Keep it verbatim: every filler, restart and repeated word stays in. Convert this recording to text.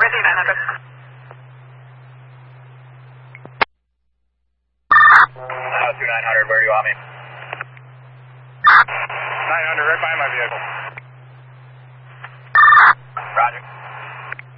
Receive nine hundred. Uh, two nine hundred, where do you want me? nine hundred, right behind my vehicle.